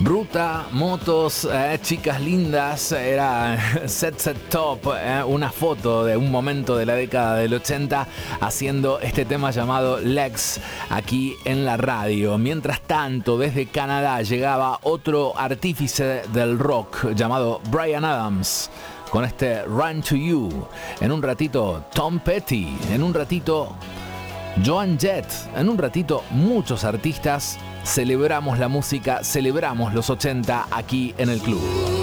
Ruta, motos, chicas lindas, era Set Top, una foto de un momento de la década del 80 haciendo este tema llamado Legs aquí en la radio. Mientras tanto, desde Canadá llegaba otro artífice del rock llamado Bryan Adams con este Run to You. En un ratito Tom Petty, en un ratito Joan Jett, en un ratito muchos artistas. Celebramos la música, celebramos los 80 aquí en el club.